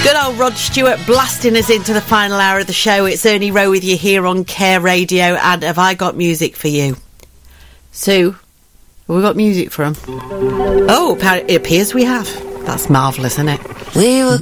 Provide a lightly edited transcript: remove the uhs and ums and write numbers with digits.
Good old Rod Stewart blasting us into the final hour of the show. It's Ernie Rowe with you here on Care Radio, and have I got music for you? Sue, have we got music for him? Oh, it appears we have. That's marvellous, isn't it? We were